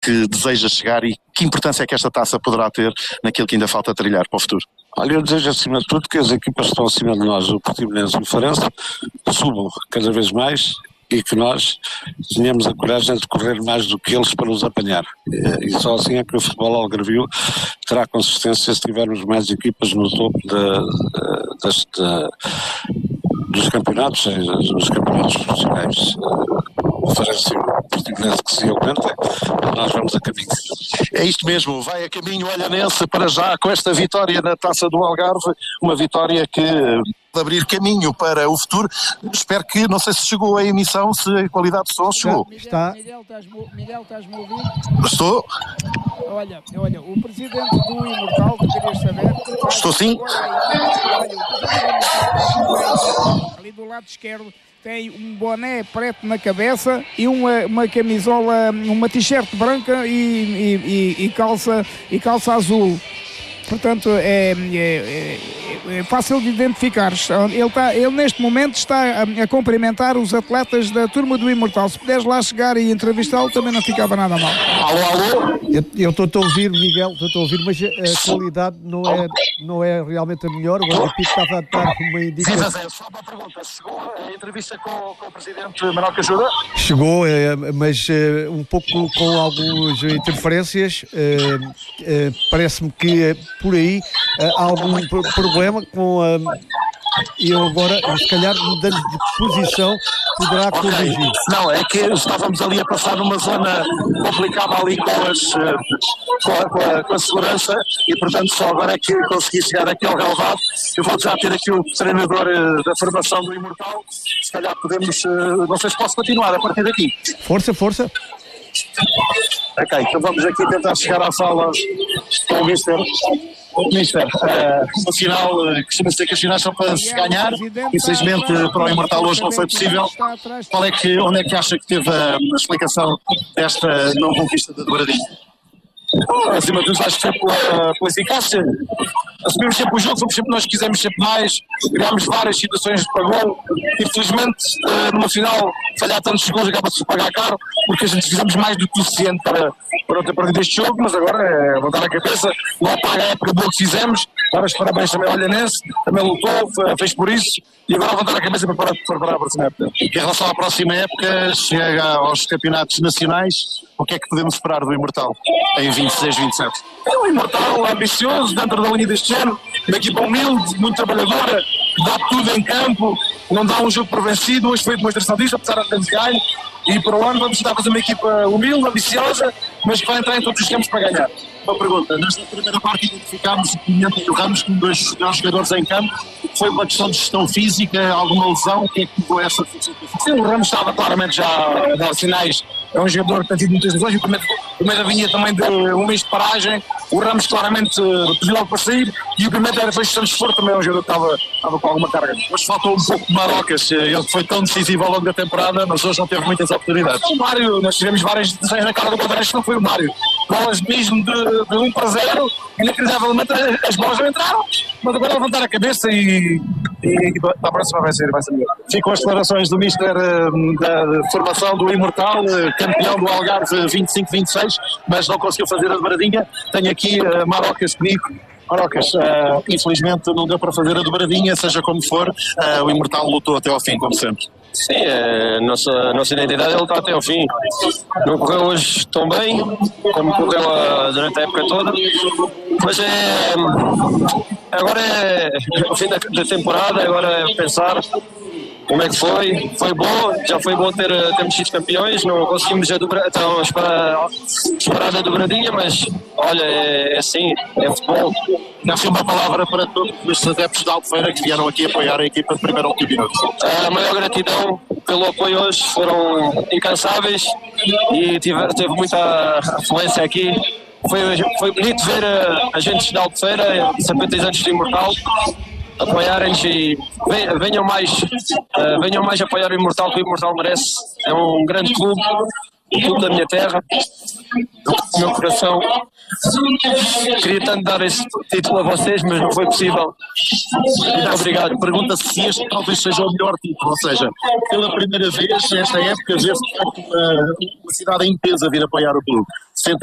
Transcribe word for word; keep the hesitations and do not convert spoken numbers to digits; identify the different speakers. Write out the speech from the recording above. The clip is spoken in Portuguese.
Speaker 1: que deseja chegar e que importância é que esta taça poderá ter naquilo que ainda falta trilhar para o futuro?
Speaker 2: Olha, eu desejo acima de tudo que as equipas que estão acima de nós, o Portimonense e o Farense, subam cada vez mais e que nós tenhamos a coragem de correr mais do que eles para nos apanhar. E só assim é que o futebol algarvio terá consistência se tivermos mais equipas no topo da, das, da, dos campeonatos, dos campeonatos profissionais. O Farense e o Portimonense que se aguentem, nós vamos a caminho.
Speaker 1: É isto mesmo, vai a caminho olhanense para já com esta vitória na Taça do Algarve, uma vitória que abrir caminho para o futuro. Espero que, não sei se chegou a emissão, se a qualidade de som chegou.
Speaker 3: Está.
Speaker 4: Miguel, Miguel, estás-me a ouvir?
Speaker 1: Estou.
Speaker 4: Olha, olha, o presidente do Imortal, tu querias saber?
Speaker 1: Estou sim.
Speaker 4: Olha, o presidente ali do lado esquerdo tem um boné preto na cabeça e uma, uma camisola, uma t-shirt branca e, e, e, e, calça, e calça azul. Portanto, é, é, é fácil de identificar. Ele, está, ele neste momento está a, a cumprimentar os atletas da turma do Imortal. Se puderes lá chegar e entrevistá-lo, também não ficava nada mal.
Speaker 1: Alô, alô?
Speaker 3: Eu estou-te a ouvir, Miguel, estou-te a ouvir, mas a qualidade não é, não é realmente a melhor. O Agapito estava a dar uma indicação.
Speaker 1: Sim, só uma pergunta. Chegou a entrevista com, com o presidente Manuel Cajuda?
Speaker 3: Chegou, mas um pouco com algumas interferências. Parece-me que por aí há algum problema com a... E eu agora, se calhar, mudando de posição, poderá
Speaker 1: okay.
Speaker 3: corrigir.
Speaker 1: Não, é que estávamos ali a passar numa zona complicada ali com, as, com, a, com, a, com a segurança e, portanto, só agora é que consegui chegar aqui ao relvado. Eu vou já ter aqui o treinador da formação do Imortal. Se calhar podemos, não sei se posso continuar a partir daqui.
Speaker 3: Força, força.
Speaker 1: Ok, então vamos aqui tentar chegar à sala com o Mister. Mister, uh, no final, uh, costuma ser que as finais são para se ganhar, infelizmente para o Imortal hoje não foi possível. Qual é que, onde é que acha que teve a, a explicação desta não conquista da dobradinha? Oh, acima de tudo, acho que foi pela, pela eficácia. Assumimos sempre o jogo, fomos sempre nós que quisemos sempre mais, criámos várias situações para gol. Infelizmente, uh, numa final, falhar tantos gols acaba-se de pagar caro, porque a gente fizemos mais do que o suficiente para, para não ter perdido este jogo, mas agora é voltar a cabeça, não apaga a época boa que fizemos. Dar os parabéns também ao Olhanense, também lutou, fez por isso, e agora levantar a cabeça para preparar, para preparar a próxima época. Em relação à próxima época, chega aos campeonatos nacionais, o que é que podemos esperar do Imortal em vinte e seis, vinte e sete? É um Imortal ambicioso, dentro da linha deste ano, uma equipa humilde, muito trabalhadora, dá tudo em campo, não dá um jogo por vencido. Hoje foi demonstração disso, apesar de termos ganho, e para o ano vamos tentar fazer uma equipa humilde, ambiciosa, mas que vai entrar em todos os campos para ganhar. Uma pergunta, nesta primeira parte identificámos o Pimenta e o Ramos como dois jogadores em campo. Foi uma questão de gestão física, alguma lesão? O que é que levou a essa função? Sim, o Ramos estava claramente já a dar sinais. É um jogador que tem tido muitas lesões. O Pimenta vinha também de um mês de paragem. O Ramos claramente pediu logo para sair. E o Pimenta era questão de esforço, também é um jogador que estava, estava com alguma carga. Mas faltou um pouco de Marocas. Ele foi tão decisivo ao longo da temporada, mas hoje não teve muitas oportunidades. O Mário, nós tivemos várias decisões na cara do contrário, não foi o Mário. Bolas mesmo de, de um para zero, inacreditavelmente as bolas não entraram, mas agora levantar a cabeça e, e para a próxima vai ser, vai ser melhor. Ficam as declarações do Mister uh, da formação do Imortal, uh, campeão do Algarve vinte e cinco vinte e seis, mas não conseguiu fazer a dobradinha. Tenho aqui uh, Marocas comigo. Marocas, uh, infelizmente não deu para fazer a dobradinha, seja como for, uh, o Imortal lutou até ao fim, como sempre.
Speaker 5: Sim, é, a nossa, nossa identidade ele está até ao fim. Não correu hoje tão bem como correu a, durante a época toda, mas é, agora é o fim da, da temporada, agora é pensar como é que foi. Foi bom, já foi bom ter, termos sido campeões, não conseguimos a dobra, então, esperar, esperar a dobradinha, mas olha, é, é assim, é futebol.
Speaker 1: Deve ser uma palavra para todos os adeptos da Albufeira que vieram aqui apoiar a equipa de primeiro ao último minuto.
Speaker 5: A maior gratidão pelo apoio hoje, foram incansáveis e tive, teve muita afluência aqui. Foi, foi bonito ver a, a gente da Albufeira, simpatizantes do Imortal, apoiarem-nos e venham mais, uh, venham mais apoiar o Imortal, que o Imortal merece. É um grande clube, o clube da minha terra, do meu coração. Queria tanto dar este título a vocês, mas não foi possível. Muito obrigado.
Speaker 1: Pergunta-se se este talvez seja o melhor título, ou seja, pela primeira vez nesta época vê-se uma, uma cidade em peso a vir apoiar o clube.